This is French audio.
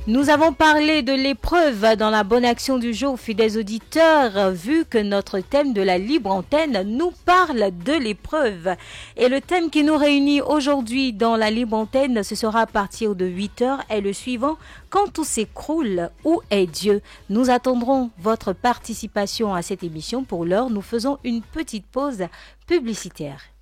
Nous avons parlé de l'épreuve dans la bonne action du jour, fidèles auditeurs, vu que notre thème de la libre antenne nous parle de l'épreuve. Et le thème qui nous réunit aujourd'hui dans la libre antenne, ce sera à partir de 8h, est le suivant: quand tout s'écroule, où est Dieu? Nous attendrons votre participation à cette émission. Pour l'heure, nous faisons une petite pause publicitaire.